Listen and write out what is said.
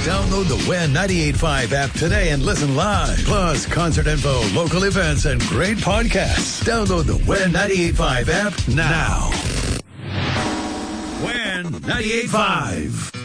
Download the WHEN 98.5 app today and listen live. Plus, concert info, local events, and great podcasts. Download the WHEN 98.5 app now. WHEN 98.5.